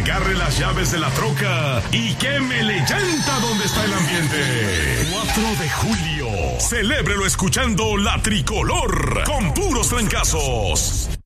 agarre las llaves de la troca y quémele llanta donde está el ambiente. 4 de julio, celébrelo escuchando La Tricolor con puros trancazos.